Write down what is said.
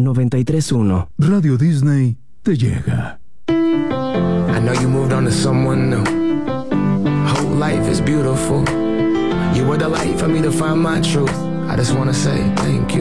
93.1. Radio Disney te llega. I know you moved on to someone new. Whole life is beautiful. You were the light for me to find my truth. I just wanna say thank you.